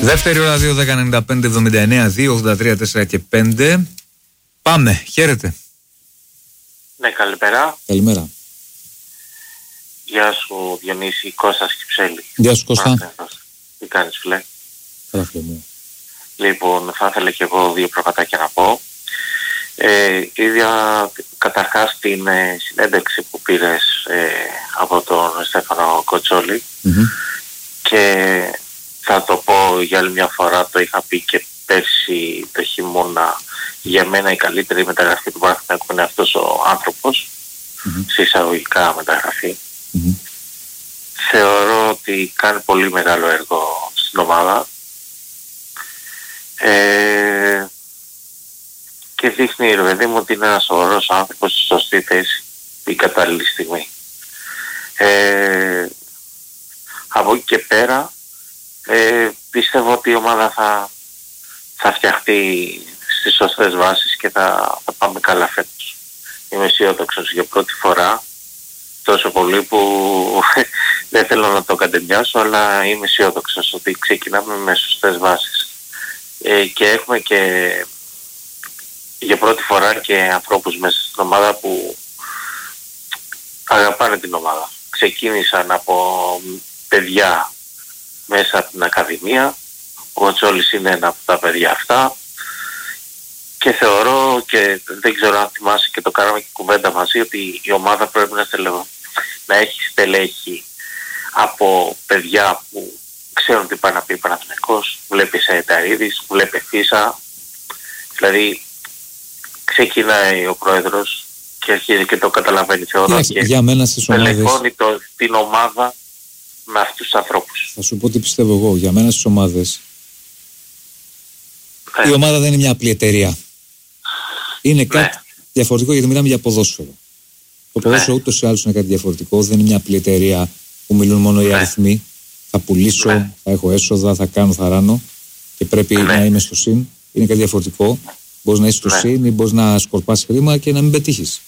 Δεύτερη ώρα 2-10-95-79-2-83-4 και 5. Πάμε, χαίρετε. Ναι, καλημέρα. Καλημέρα. Γεια σου Διονύση, Κώστας Κυψέλη. Γεια σου Κώστα. Τι κάνεις φίλε? Καλά φίλε μου. Λοιπόν, θα ήθελα και εγώ δύο πραγματάκια να πω. Ίδια καταρχάς την συνέντευξη που πήρες από τον Στέφανο Κοτσόλη και θα το πω για άλλη μια φορά, το είχα πει και πέρσι το χειμώνα, για μένα η καλύτερη μεταγραφή του Παναθηναϊκού είναι αυτός ο άνθρωπος, σε εισαγωγικά μεταγραφή. Θεωρώ ότι κάνει πολύ μεγάλο έργο στην ομάδα και δείχνει ρε παιδί μου ότι είναι ένας σοβαρός άνθρωπος στη σωστή θέση την κατάλληλη στιγμή. Από εκεί και πέρα πιστεύω ότι η ομάδα θα φτιαχτεί στις σωστές βάσεις και θα πάμε καλά φέτος. Είμαι αισιόδοξος για πρώτη φορά, τόσο πολύ που δεν θέλω να το κατεμοιάσω, αλλά είμαι αισιόδοξος ότι ξεκινάμε με σωστές βάσεις. Και έχουμε και για πρώτη φορά και ανθρώπους μέσα στην ομάδα που αγαπάνε την ομάδα. Ξεκίνησαν από παιδιά μέσα από την Ακαδημία, ο Τσόλης είναι ένα από τα παιδιά αυτά και θεωρώ, και δεν ξέρω αν θυμάσαι και το κάναμε και κουβέντα μαζί, ότι η ομάδα πρέπει να έχει στελέχη από παιδιά που ξέρουν τι πάει να πει Παναθηναϊκός. Βλέπει Σαεταρίδης, βλέπει Φίσα, δηλαδή ξεκινάει ο πρόεδρος και αρχίζει και το καταλαβαίνει θεωρώ και για μένα στις ομάδες την ομάδα με αυτούς τους ανθρώπους. Θα σου πω τι πιστεύω εγώ. Για μένα στις ομάδες η ομάδα δεν είναι μια απλή εταιρεία. Είναι κάτι διαφορετικό, γιατί μιλάμε για ποδόσφαιρο. Το ποδόσφαιρο ούτως ή άλλως είναι κάτι διαφορετικό. Δεν είναι μια απλή εταιρεία που μιλούν μόνο οι αριθμοί. Θα πουλήσω, θα έχω έσοδα, θα κάνω, θα ράνω και πρέπει να είμαι στο συν. Είναι κάτι διαφορετικό. Μπορείς να είσαι στο συν ή μπορείς να σκορπάσεις χρήμα και να μην πετύχεις.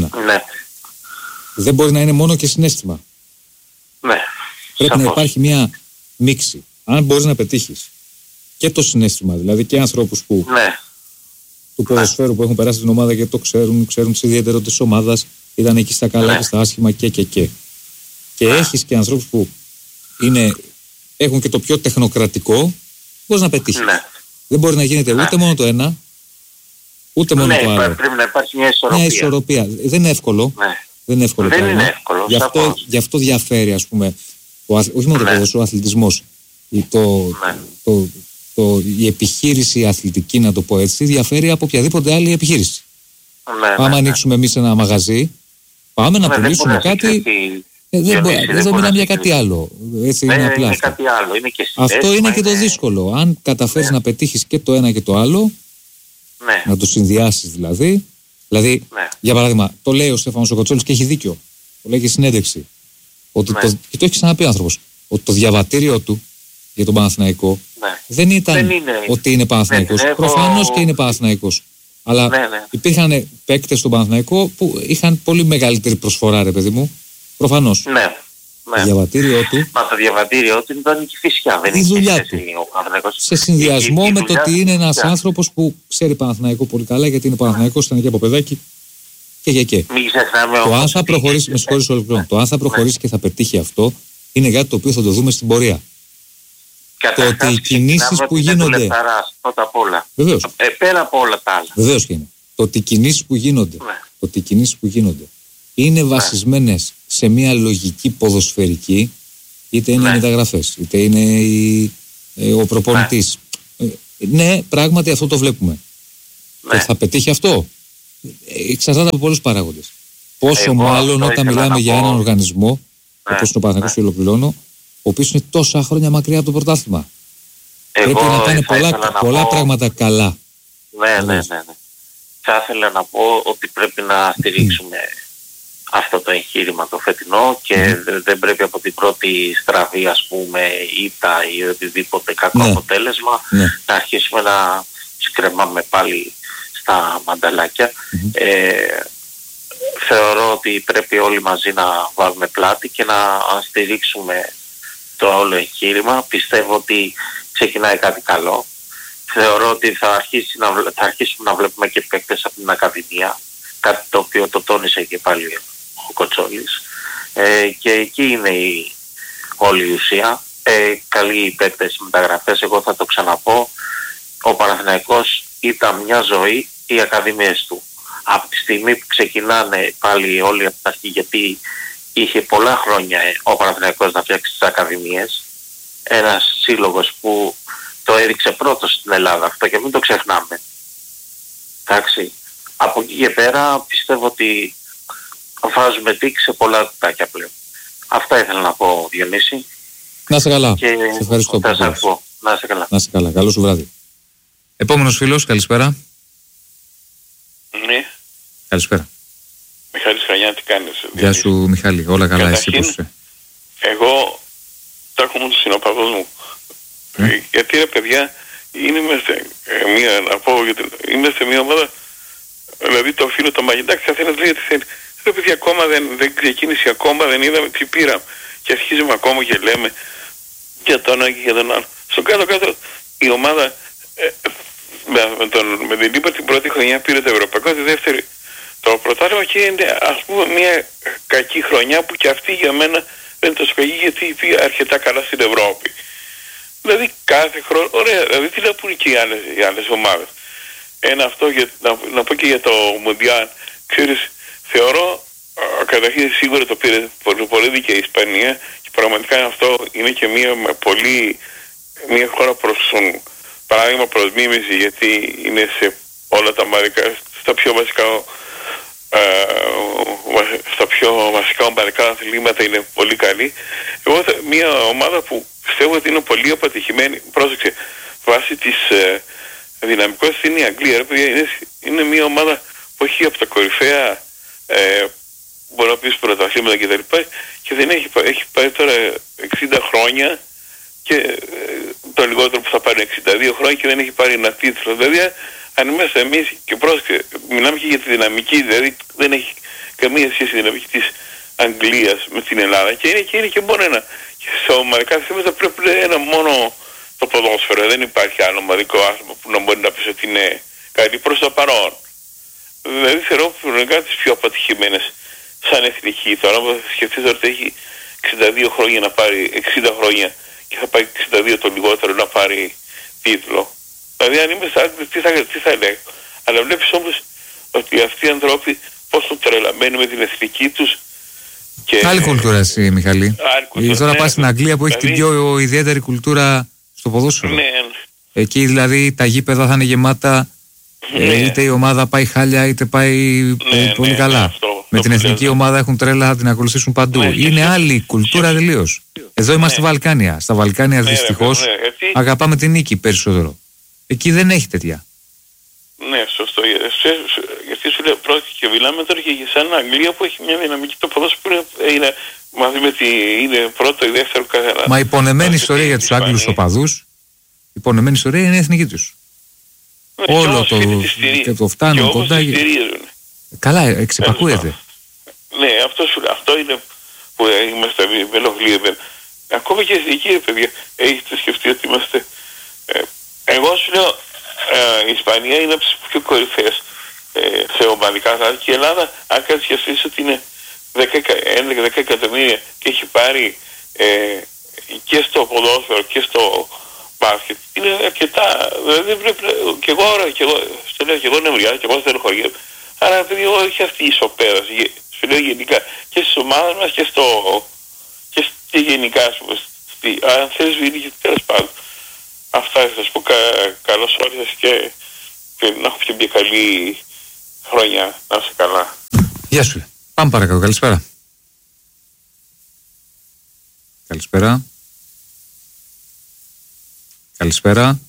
Δεν μπορεί να είναι μόνο και συναίσθημα. Πρέπει να υπάρχει μια μίξη. Αν μπορείς να πετύχεις και το συναίσθημα, δηλαδή και ανθρώπους που του ποδοσφαίρου που έχουν περάσει την ομάδα και το ξέρουν τις ιδιαιτερότητες της ομάδας, ήταν εκεί στα καλά και στα άσχημα και. Και έχεις και ανθρώπους που έχουν και το πιο τεχνοκρατικό, μπορείς να πετύχεις. Δεν μπορεί να γίνεται ούτε μόνο το ένα, ούτε μόνο το άλλο. Πρέπει να υπάρχει μια ισορροπία. Δεν είναι εύκολο. Δεν είναι εύκολο. Γι' αυτό διαφέρει, ας πούμε, όχι μόνο το ποδόσφαιρο, ο αθλητισμός. Η επιχείρηση αθλητική, να το πω έτσι, διαφέρει από οποιαδήποτε άλλη επιχείρηση. Άμα ανοίξουμε εμείς ένα μαγαζί, πάμε να πουλήσουμε κάτι. Δεν μιλάμε για κάτι άλλο. Έτσι είναι απλά. Αυτό είναι και το δύσκολο. Αν καταφέρεις να πετύχεις και το ένα και το άλλο, να το συνδυάσεις δηλαδή. Για παράδειγμα, το λέει ο Στέφανος ο Κοτσόλης και έχει δίκιο. Το λέει και συνέντευξη. Και το έχει ξαναπεί ο άνθρωπος. Ότι το διαβατήριο του για τον Παναθηναϊκό δεν ήταν ότι είναι Παναθηναϊκός. Προφανώς και είναι Παναθηναϊκός. Αλλά υπήρχαν παίκτες στον Παναθηναϊκό που είχαν πολύ μεγαλύτερη προσφορά, ρε παιδί μου. Προφανώς. Το διαβατήριό του. Μα το διαβατήριό του ήταν και φυσικά. Δεν η δουλειά του. Σε συνδυασμό με το ότι είναι ένας άνθρωπος που ξέρει Παναθηναϊκό πολύ καλά, γιατί είναι Παναθηναϊκός, ήταν και από παιδάκι και. Το αν θα προχωρήσει, με συγχωρείς ολοκληρώνω, το αν θα προχωρήσει και θα πετύχει αυτό, είναι κάτι το οποίο θα το δούμε στην πορεία. Το ότι οι κινήσεις που γίνονται. Πρώτα απ' όλα. Βεβαίως. Πέρα από όλα τα άλλα. Βεβαίως και είναι. Το ότι οι κινήσεις που γίνονται είναι βασισμένες σε μια λογική ποδοσφαιρική, είτε είναι οι μεταγραφές, είτε είναι ο προπονητής. Ναι, πράγματι αυτό το βλέπουμε. Και θα πετύχει αυτό. Εξαρτάται από πολλούς παράγοντες. Πόσο μάλλον όταν μιλάμε για έναν οργανισμό, όπως είναι ο Παναθηναϊκός, και ολοκληρώνω, ο οποίος είναι τόσα χρόνια μακριά από το πρωτάθλημα. Πρέπει να κάνει πολλά πράγματα καλά. Ναι. Θα ήθελα να πω ότι πρέπει να στηρίξουμε αυτό το εγχείρημα το φετινό και δεν πρέπει από την πρώτη στραβή, ας πούμε, ήττα ή οτιδήποτε κακό αποτέλεσμα να αρχίσουμε να σκρεμάμε πάλι στα μανταλάκια. Θεωρώ ότι πρέπει όλοι μαζί να βάλουμε πλάτη και να στηρίξουμε το όλο εγχείρημα. Πιστεύω ότι ξεκινάει κάτι καλό. Θεωρώ ότι θα αρχίσουμε να βλέπουμε και παίκτες από την Ακαδημία, κάτι το οποίο το τόνισε και πάλι ο Κοτσόλης, και εκεί είναι όλη η ουσία. Καλοί παίκτες, μεταγραφές. Εγώ θα το ξαναπώ, ο Παναθηναϊκός ήταν μια ζωή οι ακαδημίες του. Από τη στιγμή που ξεκινάνε πάλι όλοι από την αρχή, γιατί είχε πολλά χρόνια ο Παναθηναϊκός να φτιάξει τις ακαδημίες, ένας σύλλογος που το έδειξε πρώτος στην Ελλάδα αυτό και μην το ξεχνάμε. Εντάξει, από εκεί και πέρα πιστεύω ότι βάζουμε τύχη σε πολλά κουτάκια πλέον. Αυτά ήθελα να πω, Διονύση. Να είσαι καλά. Και σε ευχαριστώ πολύ. Να είσαι καλά. Να είσαι καλά. Καλό σου βράδυ. Επόμενος φίλος, καλησπέρα. Ναι. Καλησπέρα. Μιχάλης Χανιά, τι κάνεις? Γεια σου Μιχάλη, όλα καλά, εσύ πώς είσαι? Εγώ τα έχω μόνο συνοπαδός μου. Γιατί ρε παιδιά, είμαστε μια ομάδα, δηλαδή το φίλο το Μαγεντάκη καθένας λέει τι θέλει. Ρε παιδιά, ακόμα δεν ξεκίνησε, ακόμα δεν είδαμε τι πήραμε. Και αρχίζουμε ακόμα και λέμε για τον ένα και για τον άλλο. Στο κάτω-κάτω η ομάδα με την Λίμπερ την πρώτη χρονιά πήρε το ευρωπαϊκό, τη δεύτερη το πρωτάθλημα και είναι ας πούμε μια κακή χρονιά που και αυτή για μένα δεν είναι τόσο κακή γιατί πήγε αρκετά καλά στην Ευρώπη. Δηλαδή κάθε χρόνο, ωραία, δηλαδή τι να πούνε και οι άλλες ομάδες. Ένα αυτό, να πω και για το Μουντιάλ, ξέρεις, θεωρώ καταρχήν σίγουρα το πήρε πολύ δίκαια η Ισπανία και πραγματικά αυτό είναι και μια χώρα προς παράδειγμα προς μίμηση, γιατί είναι σε όλα τα ομαδικά, στα πιο βασικά ομαδικά αθλήματα είναι πολύ καλή. Εγώ μια ομάδα που πιστεύω ότι είναι πολύ αποτυχημένη, πρόσεξε, βάσει της δυναμικότητας είναι η Αγγλία. Είναι μια ομάδα που έχει από τα κορυφαία μπορώ να πεις πρωταθλήματα και τα λοιπά και δεν έχει πάει τώρα 60 χρόνια και το λιγότερο που θα πάρει 62 χρόνια και δεν έχει πάρει ένα τίτλο. Δηλαδή αν είμαστε εμείς και πρόσεχε, μιλάμε και για τη δυναμική, δηλαδή δεν έχει καμία σχέση η δυναμική της Αγγλίας με την Ελλάδα και είναι και μόνο ένα. Και σε ομαδικά θέματα πρέπει να είναι μόνο το ποδόσφαιρο, δεν υπάρχει άλλο ομαδικό άθλημα που να μπορεί να πεις ότι είναι κάτι προς το παρόν. Δηλαδή θεωρώ πραγματικά τις πιο αποτυχημένες σαν εθνική. Τώρα θα σκεφτείς ότι έχει 62 χρόνια να πάρει 60 χρόνια και θα πάει 62 το λιγότερο να πάρει τίτλο. Δηλαδή αν είμαι στα τι θα λέγω. Αλλά βλέπεις όμως ότι αυτοί οι ανθρώποι πόσο τρελαμένοι με την εθνική τους. Και άλλη κουλτούρα εσύ Μιχαλή. Τώρα πας στην Αγγλία που έχει την πιο ιδιαίτερη κουλτούρα στο ποδόσφαιρο. Ναι. Εκεί δηλαδή τα γήπεδα θα είναι γεμάτα. Είτε η ομάδα πάει χάλια είτε πάει πολύ καλά. Με την εθνική ομάδα έχουν τρέλα, θα την ακολουθήσουν παντού. Είναι άλλη κουλτούρα τελείως. Εδώ είμαστε Βαλκάνια. Στα Βαλκάνια δυστυχώς αγαπάμε την νίκη περισσότερο. Εκεί δεν έχει τέτοια. Ναι, σωστό. Γιατί σου λέω πρόκειται και μιλάμε τώρα και για σαν Αγγλία που έχει μια δυναμική το ποδόσφαιρο είναι μαζί με είναι πρώτο ή δεύτερο καθένα. Μα η πονεμένη ιστορία για τους Άγγλους οπαδούς, η πονεμένη ιστορία είναι η εθνική τους. Όλο το φτάνουν κοντά. Καλά, εξυπακούεται. Ναι, αυτό είναι που είμαστε με ενοχλεί. Ακόμα και εκεί, παιδιά, έχετε σκεφτεί ότι είμαστε. Εγώ σου λέω, η Ισπανία είναι από τις πιο κορυφαίες σε ομαδικά θάλασσα και η Ελλάδα, αν κάτι σκεφτείς ότι είναι 11-10 εκατομμύρια και έχει πάρει και στο ποδόσφαιρο και στο μπάσκετ, είναι αρκετά. Δηλαδή πρέπει και εγώ στο λέω και εγώ νευριάζω και εγώ στενοχωριέμαι. Άρα επειδή εγώ έχει αυτή η ισοπαίδωση, σου λέω γενικά και στις ομάδες μας και γενικά ας πούμε, αν θέλεις βγει τέλος πάντων. Αυτά θα σας πω, καλώς όρισες και να έχω μια καλή χρονιά, να είσαι καλά. Γεια σου. Πάμε παρακάτω, καλησπέρα. Καλησπέρα. Καλησπέρα.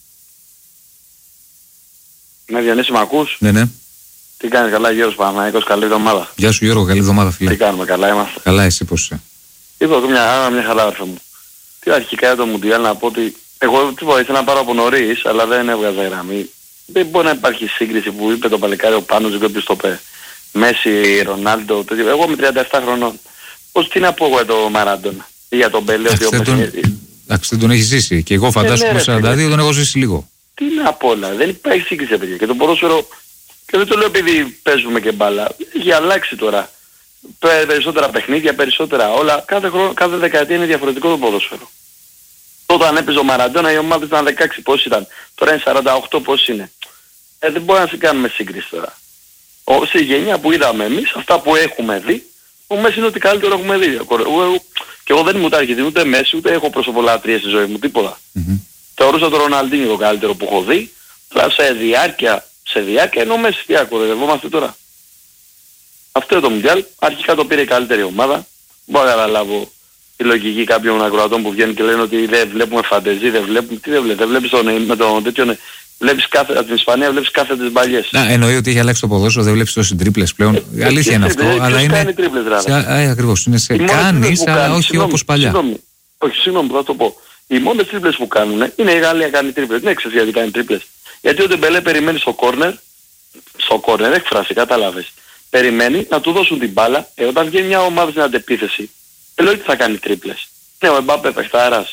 Ναι, Διονύση, μ' ακούς? Ναι. Τι κάνεις, καλά, Γιώργος Παναθηναϊκός, καλή εβδομάδα. Γεια σου Γιώργο, καλή εβδομάδα φίλε. Τι κάνουμε, καλά είμαστε? Καλά, εσύ πώς είσαι? Είπα μια χαρά άρθρο μου. Τι αρχικά για το Μουντιάλ να πω ότι εγώ ήθελα να πάρω από νωρίς, αλλά δεν έβγαζα γραμμή. Δεν μπορεί να υπάρχει σύγκριση που είπε το παλικάρι ο Πάνος Ζιγκόπης το πέ. Μέση, Ρονάλντο, τέτοιο. Εγώ με 37 χρονών. Πώς τι να πω εγώ για το Μαράντονα. Για τον Πελέ. Εντάξει, δεν τον έχει ζήσει. Και εγώ φαντάζομαι 42 τον έχω ζήσει λίγο. Τι είναι απ' όλα. Δεν υπάρχει σύγκριση, παιδιά. Και το ποδόσφαιρο, και δεν το λέω επειδή παίζουμε και μπάλα. Έχει αλλάξει τώρα. Περισσότερα παιχνίδια, περισσότερα όλα. Κάθε δεκαετία είναι διαφορετικό το ποδόσφαιρο. Όταν έπαιζε ο Μαραντόνα η ομάδα ήταν 16, πώς ήταν. Τώρα είναι 48, πώς είναι. Δεν μπορεί να κάνουμε σύγκριση τώρα. Στη γενιά που είδαμε εμείς, αυτά που έχουμε δει, ο Μέση είναι ότι καλύτερο έχουμε δει. Και εγώ δεν είμαι ούτε Αργεντινή, ούτε Μέση, ούτε έχω προσωπολατρίες στη ζωή μου, τίποτα. Θεωρούσα τον Ροναλντίνιο το καλύτερο που έχω δει, αλλά σε διάρκεια ενώ Μέση τι ακολουθευόμαστε τώρα. Αυτό είναι το Μουντιάλ, αρχικά το πήρε η καλύτερη ομάδα. Μπορώ να καταλάβω τη λογική κάποιων ακροατών που βγαίνουν και λένε ότι δεν βλέπουμε φαντεζή, δεν βλέπουμε. Τι δεν βλέπεις, δεν βλέπεις με τον τέτοιο. Βλέπεις από την Ισπανία, βλέπεις κάθε τις μπαλιές. Εννοεί ότι έχει αλλάξει το ποδόσφαιρο, δεν βλέπεις τόσες τρίπλες πλέον. Αλήθεια είναι αυτό, αλλά είναι. Κάνει τρίπλες, ακριβώς, είναι σε κάνεις, αλλά όχι όπως παλιά. Συγγνώμη, θα το πω. Οι μόνες τρίπλες που κάνουν είναι η Γαλλία κάνει τρίπλες. Δεν ξέρεις γιατί κάνει τρίπλες. Γιατί ο Ντεμπελέ περιμένει στο κόρνερ, έκφραση, κατάλαβες. Περιμένει να του δώσουν την μπάλα, όταν βγαίνει μια ομάδα στην αντεπίθεση, δεν λέει ότι θα κάνει τρίπλες. Ναι, ο Εμπάπε παιχτάρας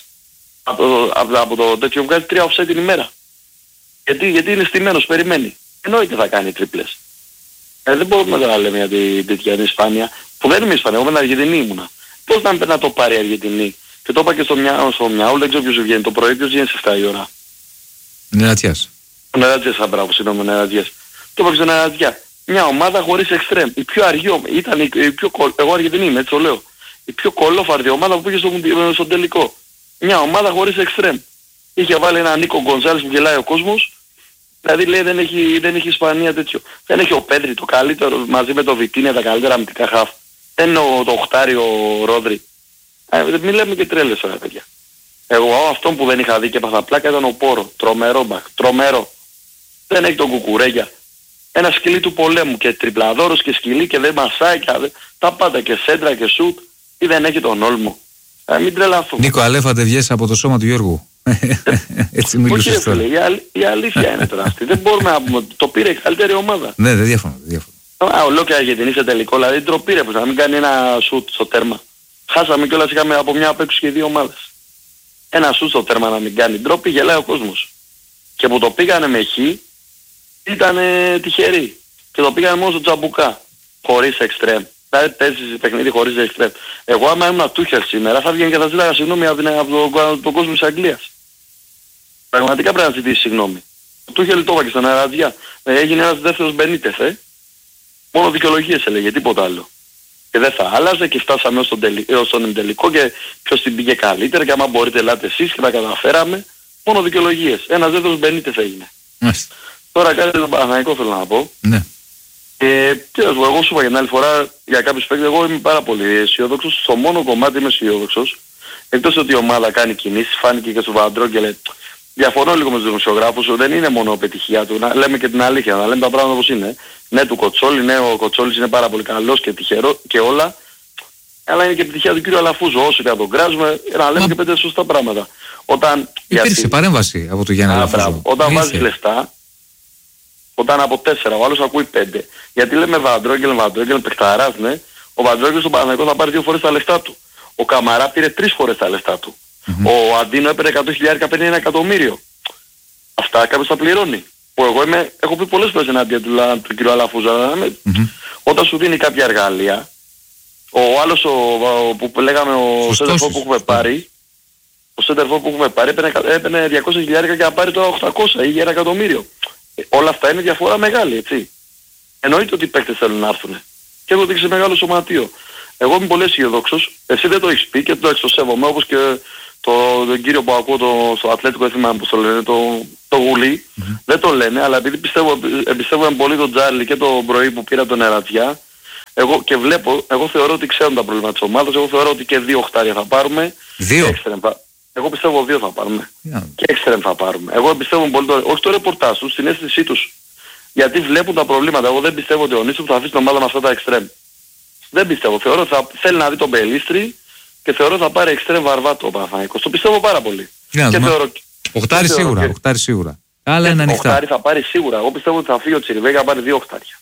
από το τέτοιο βγάζει 3 offside την ημέρα. Γιατί είναι στημένος, περιμένει. Εννοείται θα κάνει τρίπλες. Δεν μπορούμε να λέμε για την Ισπανία, που δεν είμαι Ισπανία, εγώ με την Αργεντινή ήμουνα. Πώς να το πάρει η Αργεντινή. Και το είπα και στο μυαλό, δεν ξέρω ποιος βγαίνει. Το πρωί ποιος βγαίνει σε 7 η ώρα. Νερατιάς. Ο Νερατιάς, συγγνώμη, Νερατιάς. Το είπα και στο Νερατιά. Μια ομάδα χωρίς εξτρέμ. Η πιο αργή ήταν εγώ Αργεντινή είμαι, έτσι το λέω. Η πιο κολόφαρδη ομάδα που πήγε στον τελικό. Μια ομάδα χωρίς εξτρέμ. Είχε βάλει έναν Νίκο Γκονζάλες που γελάει ο κόσμος. Δηλαδή λέει δεν έχει Ισπανία τέτοιο. Δεν έχει ο Πέντρη το καλύτερο μαζί με το Βιτίνια τα καλύτερα αμυντικά χαφ. Δεν είναι το οχτάριο Ρόδρυ. Μην λέμε και τρέλες τώρα παιδιά. Εγώ αυτόν που δεν είχα δει και έπαθα πλάκα ήταν ο Πόρο. Τρομερό μπακ. Τρομερό. Δεν έχει τον Κουκουρέγια. Ένα σκυλί του πολέμου και τριπλαδόρος και σκυλί και δεν μασάει και τα πάντα και σέντρα και σουτ. Ή δεν έχει τον Όλμο. Μην τρελαθούμε. Νίκο Αλέφαντε βγες από το σώμα του Γιώργου. Έτσι μιλούσες τώρα. Η αλήθεια είναι τώρα αυτή. Δεν μπορούμε να πούμε. Το πήρε η καλύτερη ομάδα. Ναι, δεν διαφωνώ. Ολόκληρα Αργεντινή σε τελικό. Δηλαδή το πήρε που να μην κάνει ένα σουτ στο τέρμα. Χάσαμε κιόλας, είχαμε από μια απ' έξω και 2 ομάδες. Ένα σουτ στο τέρμα να μην κάνει ντρόπι, γελάει ο κόσμος. Και που το πήγανε με χ, ήταν τυχεροί. Και το πήγανε μόνο στο Τζαμπουκά. Χωρίς εξτρέμ. Δηλαδή παίζεις παιχνίδι χωρίς εξτρέμ. Εγώ άμα ήμουν Τούχελ σήμερα θα βγαίνει και θα ζήταγα συγγνώμη από τον κόσμο της Αγγλίας. Πραγματικά πρέπει να ζητήσει συγγνώμη. Ο Τούχελ το είπα και στον Αεραντιά. Έγινε ένας δεύτερος Μπενίτεθ. Μόνο δικαιολογίες έλεγε, τίποτα άλλο. Και δεν θα άλλαζε και φτάσαμε έως τον τελικό και ποιος την πήγε καλύτερα και άμα μπορείτε ελάτε εσείς και τα καταφέραμε. Μόνο δικαιολογίες. Ένας δεύτερος Μπενίτεθ έγινε. Τώρα κάτι το Παναθηναϊκό θέλω να πω. Ναι. Εγώ σου είπα για την άλλη φορά για κάποιους παίκτες, εγώ είμαι πάρα πολύ αισιόδοξος. Στο μόνο κομμάτι είμαι αισιόδοξος. Εκτός ότι η ομάδα κάνει κινήσεις, φάνηκε και στο Βαντρόγκελε. Διαφωνώ λίγο με τους δημοσιογράφους, δεν είναι μόνο επιτυχία του. Να λέμε και την αλήθεια, να λέμε τα πράγματα όπως είναι. Ναι, του Κοτσόλη, ναι, ο Κοτσόλης είναι πάρα πολύ καλός και τυχερό και όλα. Αλλά είναι και επιτυχία του κύριου Αλαφούζου. Όσο και να τον κράζουμε, να λέμε και 5 σωστά πράγματα. Υπήρξε παρέμβαση από το Γιάννη Αλαφούζο. Όταν βάζεις λεφτά, όταν από 4 ο άλλος ακούει 5. Γιατί λέμε Βαντρόγκελ, παιχταράς, ναι. Ο Βαντρόγκελ στον Παναθηναϊκό θα πάρει 2 φορές τα λεφτά του. Ο Καμαρά πήρε 3 φορές τα λεφτά του. Ο Αντίνο έπαιρνε 100.000, παίρνει 1 εκατομμύριο. Αυτά κάποιος τα πληρώνει. Που εγώ έχω πει πολλές φορές ενάντια του κ. Αλαφούζα. Όταν σου δίνει κάποια εργαλεία, ο άλλος που λέγαμε ο Σέντερφορ που έχουμε πάρει, έπαιρνε 200.000 και να πάρει το 800 ή 1 εκατομμύριο. Όλα αυτά είναι διαφορά μεγάλη, έτσι. Εννοείται ότι οι παίκτες θέλουν να έρθουν. Και εγώ δείξε μεγάλο σωματείο. Εγώ είμαι πολύ αισιοδόξος. Εσύ δεν το έχεις πει και το έχεις το σέβομαι, όπως και τον κύριο που ακούω στο Ατλέτικο, δεν θυμάμαι πώς το λένε, το Γουλή. Δεν το λένε, αλλά επειδή πιστεύω πολύ τον Τζάρλι και τον πρωί που πήρα τον Ερατιά, εγώ θεωρώ ότι ξέρουν τα προβλήματα της ομάδας, εγώ θεωρώ ότι και 2 οχτάρια θα πάρουμε. 2. Εγώ πιστεύω 2 θα πάρουμε. Και εξτρέμ θα πάρουμε. Εγώ πιστεύω πολύ όχι το ρεπορτάζ τους, στην αίσθησή τους. Γιατί βλέπουν τα προβλήματα. Εγώ δεν πιστεύω ότι ο Νίσου θα αφήσει την ομάδα με αυτά τα εξτρέμ. Δεν πιστεύω. Θεωρώ ότι θέλει να δει τον Μπελίστρη και θεωρώ ότι θα πάρει εξτρέμ Βαρβάτο ο Παναθηναϊκός. Το πιστεύω πάρα πολύ. Οχτάρι σίγουρα. Άλλα είναι ανοιχτά. Οχτάρι θα πάρει σίγουρα. Εγώ πιστεύω ότι θα φύγει ο Τσιριβέγια να πάρει 2 οχτάρια.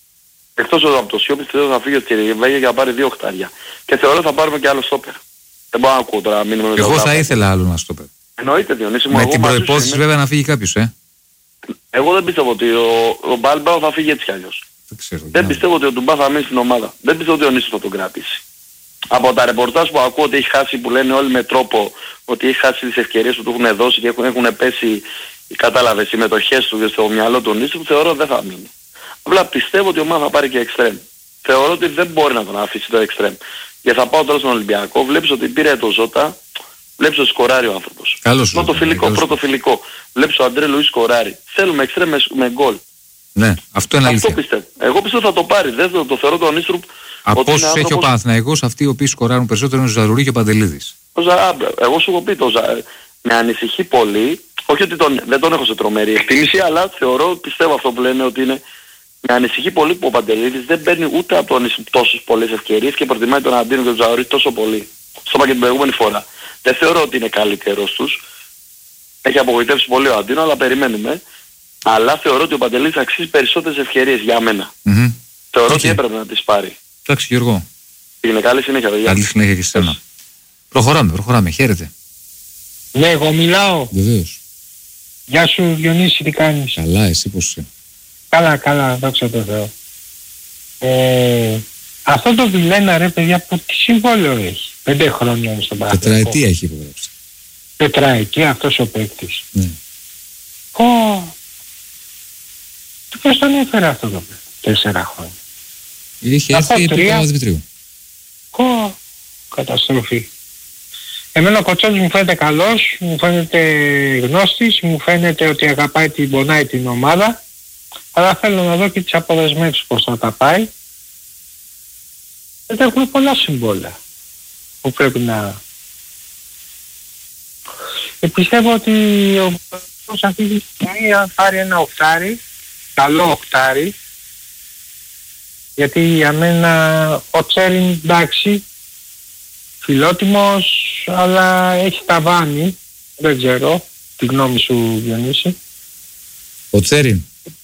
Εκτός από το Σιώ πιστεύω ότι θα φύγει ο Τσιριβέγια για να πάρει 2 οχτάρια. Και θεωρώ ότι θα πάρουμε και άλλο στόπερ. Δεν μπορώ να ακούω τώρα. Εγώ θα ήθελα άλλο να στο πω. Εννοείται, Διονύση μου. Με την προϋπόθεση βέβαια να φύγει κάποιος, Εγώ δεν πιστεύω ότι ο Μπάλμπαο θα φύγει έτσι κι αλλιώς. Δεν πιστεύω ότι ο Ντουμπά θα μείνει στην ομάδα. Δεν πιστεύω ότι ο Νίσος θα τον κρατήσει. Από τα ρεπορτάζ που ακούω ότι έχει χάσει, που λένε όλοι με τρόπο ότι έχει χάσει τις ευκαιρίες που του έχουν δώσει και έχουν πέσει, κατάλαβες, οι μετοχές του στο μυαλό του Νίσου, θεωρώ δεν θα μείνει. Απλά πιστεύω ότι η ομάδα θα πάρει και εξτρέμ. Θεωρώ ότι δεν μπορεί να τον αφήσει το εξτρέμ. Και θα πάω τώρα στον Ολυμπιακό, βλέπεις ότι πήρε το Ζώτα, βλέπεις ότι σκοράρει ο άνθρωπος. Πρώτο φιλικό. Βλέπεις ο Αντρέ Λουίς σκοράρει. Θέλουμε εξτρέμ με γκολ. Ναι, αυτό είναι αλήθεια. Αυτό πιστεύω. Εγώ πιστεύω θα το πάρει. Δεν το θεωρώ τον Νίστρουπ. Από όσους έχει ο Παναθηναϊκός, αυτοί οι οποίοι σκοράρουν περισσότερο είναι ο Ζαρουρί και ο Παντελίδης. Εγώ σου έχω πει, με ανησυχεί πολύ. Όχι ότι δεν τον έχω σε τρομερή εκτίμηση, αλλά πιστεύω αυτό που λένε ότι είναι. Με ανησυχεί πολύ που ο Παντελίδης δεν παίρνει ούτε από τον τόσες πολλές ευκαιρίες και προτιμάει τον Αντίνο και τον Ζαρουρί τόσο πολύ. Στο είπα και την προηγούμενη φορά. Δεν θεωρώ ότι είναι καλύτερος τους. Έχει απογοητεύσει πολύ ο Αντίνο, αλλά περιμένουμε. Αλλά θεωρώ ότι ο Παντελίδης αξίζει περισσότερες ευκαιρίες για μένα. Θεωρώ ότι έπρεπε να τις πάρει. Εντάξει, Γιώργο. Είναι καλή συνέχεια, παιδιά. Καλή συνέχεια και σένα. Προχωράμε. Χαίρετε. Ναι, εγώ μιλάω. Βεβαίως. Γεια σου, Διονύση, τι κάνεις? Καλά, εσύ πώς είσαι? Καλά, δόξα τω Θεώ. Αυτό το Βιλένα, ρε παιδιά, που τι συμβόλαιο έχει? 5 χρόνια στον Παναθηναϊκό. Τετραετία έχει υπογράψει. Τετραετία αυτός ο παίκτης. Ναι. Πώς τον έφερε αυτό το παίκτη? 4 χρόνια. Είχε έρθει επί του Παπαδημητρίου. Καταστροφή. Εμένα ο Κοτσός μου φαίνεται καλός, μου φαίνεται γνώστης, μου φαίνεται ότι αγαπάει την πονάει την ομάδα, αλλά θέλω να δω και τις αποδεσμεύσεις πώς θα τα πάει. Δεν έχουμε πολλά συμβόλαια που πρέπει να... πιστεύω ότι ο Κοτσός αυτή τη στιγμή αν πάρει ένα οκτάρι, καλό οκτάρι, γιατί για μένα ο Τσέριν εντάξει, φιλότιμος, αλλά έχει ταβάνι, δεν ξέρω, τη γνώμη σου Διονύση. Ο Τσέριν.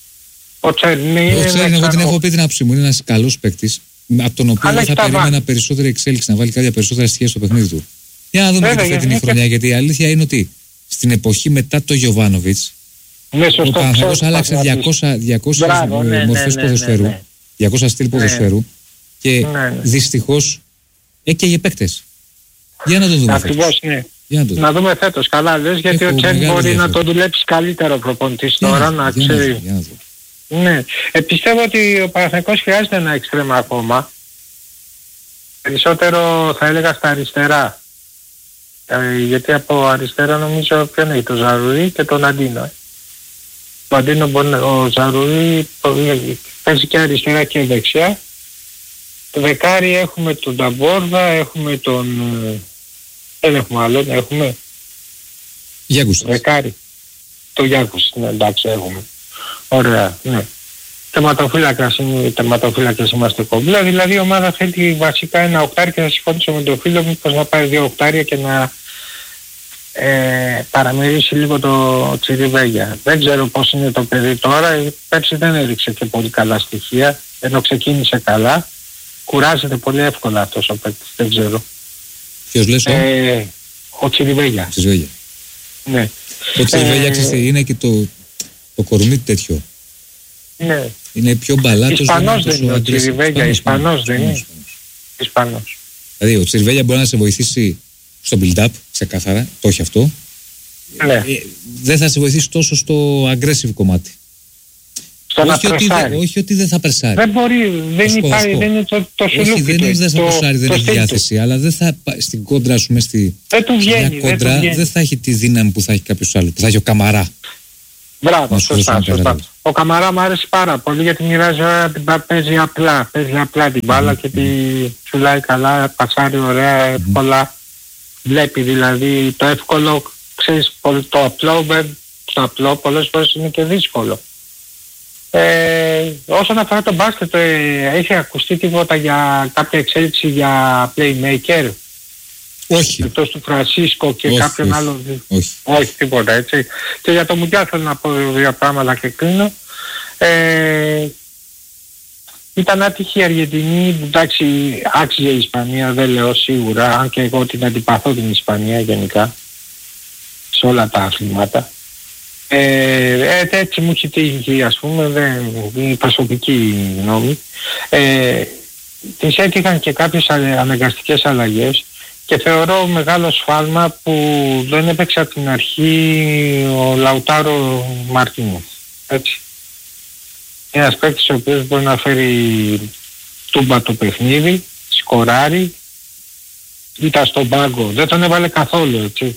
Εγώ την έχω πει την άποψή μου, είναι ένας καλός παίκτης, από τον οποίο θα περίμενα περισσότερη εξέλιξη, να βάλει κάποια περισσότερα στοιχεία στο παιχνίδι του. Για να δούμε τι φετινή χρονιά, γιατί η αλήθεια είναι ότι στην εποχή μετά το Γιοβάνοβιτς, ο Παναθηναϊκός άλλαξε 200 μορφές ποδοσφαίρου, 200 στυλ ποδοσφαίρου και δυστυχώς έκαιγε παίκτες. Για να το δούμε φέτος. Να δούμε φέτος. Καλά λες, γιατί ο Τσέριν μπορεί να το δουλέψει καλύτερο προπονητής τώρα, να ξέρει. Ναι. Πιστεύω ότι ο Παναθηναϊκός χρειάζεται ένα εξτρέμ ακόμα. Περισσότερο θα έλεγα στα αριστερά. Γιατί από αριστερά νομίζω ποιον έχει, το Ζαρουρί και τον Αντίνο. Ο Ζαρουρί παίζει και αριστερά και δεξιά. Το δεκάρι έχουμε τον Ταμπόρδα, έχουμε τον... δεν έχουμε άλλο, έχουμε... Γιάκουσας. Δεκάρι. Το Γιάκουσας, ναι, εντάξει, έχουμε. Ωραία, ναι. Τερματοφύλακες είμαστε κομπλέ, δηλαδή η ομάδα θέλει βασικά ένα οκτάρι και θα συμφωνήσω με τον φίλο μου πως να πάρει 2 οκτάρια και να παραμερίσει λίγο το Τσιριβέγια. Δεν ξέρω πώς είναι το παιδί τώρα, πέρσι δεν έδειξε και πολύ καλά στοιχεία, ενώ ξεκίνησε καλά. Κουράζεται πολύ εύκολα αυτός ο παίκτης, δεν ξέρω. Ποιος λες ο Τσιριβέγια. Ναι. Ο Τσιριβέγια είναι και το κορμί τέτοιο. Ναι. Είναι πιο μπαλάτος. Ισπανός δεν είναι ο Τσιριβέγια, Ισπανός δεν είναι. Ισπανός. Δηλαδή ο Τσιριβέγια μπορεί να σε βοηθήσει στο build-up, ξεκάθαρα, το έχει αυτό. Ναι. Δεν θα σε βοηθήσει τόσο στο aggressive κομμάτι. Όχι ότι δεν θα πρεσάρει. Δεν μπορεί, δεν είναι το σουλούπι. Όχι, δεν είναι ότι δεν θα πρεσάρει, δεν έχει διάθεση, αλλά δεν θα, στην κόντρα, ας πούμε, δεν θα έχει τη δύναμη που θα έχει κάποιος άλλος, που θα έχει ο Καμαρά. Μπράβο, σωστά. Ο Καμαρά μου άρεσε πάρα πολύ γιατί παίζει απλά την μπάλα και τη τσουλάει καλά, πασάρει ωραία, εύκολα. Βλέπει δηλαδή το εύκολο, ξέρεις, το απλό πολλές φορές είναι και δύσκολο. Όσον αφορά το μπάσκετ, έχει ακουστεί τίποτα για κάποια εξέλιξη για playmaker? Όχι. Εκτός του Φρανσίσκο και κάποιον άλλο. Όχι, τίποτα, έτσι. Και για το Μουντιάλ θέλω να πω 2 πράγματα και κλείνω. Ήταν άτυχη η Αργεντινή, εντάξει, άξιζε η Ισπανία, δεν λέω σίγουρα, αν και εγώ την αντιπαθώ την Ισπανία γενικά, σε όλα τα αθλήματα. Έτσι μου έχει τύχει, ας πούμε, είναι προσωπική γνώμη. Τις έτυχαν και κάποιες αναγκαστικές αλλαγές και θεωρώ μεγάλο σφάλμα που δεν έπαιξε από την αρχή ο Λαουτάρο Μαρτίνες. Έτσι. Ένας παίκτης ο οποίος μπορεί να φέρει τούμπα το παιχνίδι, σκοράρει, ήταν στον πάγκο, δεν τον έβαλε καθόλου, έτσι.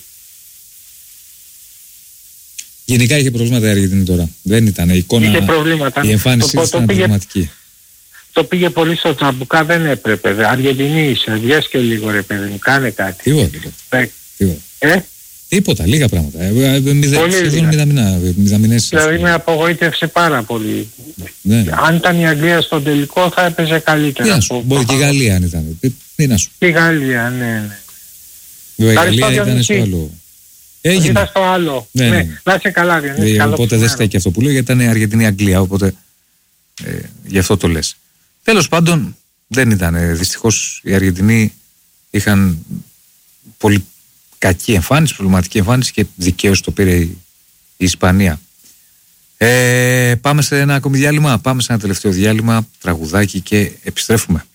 Γενικά είχε προβλήματα η Αργεντινή τώρα. Δεν ήταν η εικόνα, είχε προβλήματα. Η εμφάνιση ήταν προβληματική. Το πήγε πολύ στο τσαμπουκά, δεν έπρεπε. Αργεντινή είσαι, βγες και λίγο ρε παιδί μου, κάνε κάτι. Τίποτα, λίγα πράγματα. Μηδαμινές. Δηλαδή με απογοήτευσε πάρα πολύ. Ναι. Αν ήταν η Αγγλία στον τελικό θα έπαιζε καλύτερα. Μπορεί και η Γαλλία αν ήταν. Και η Γαλλία, ναι. Η Γαλλία ήταν στο άλλο. Ήταν στο άλλο. Ναι. Να είσαι καλά, οπότε δεν στέκει αυτό που λέω, γιατί ήταν η Αργεντινή-Αγγλία. Οπότε γι' αυτό το λες. Τέλος πάντων, δεν ήταν. Δυστυχώς οι Αργεντινοί είχαν πολύ κακή εμφάνιση, προβληματική εμφάνιση και δικαίως το πήρε η Ισπανία. Πάμε σε ένα ακόμη διάλειμμα. Πάμε σε ένα τελευταίο διάλειμμα, τραγουδάκι και επιστρέφουμε.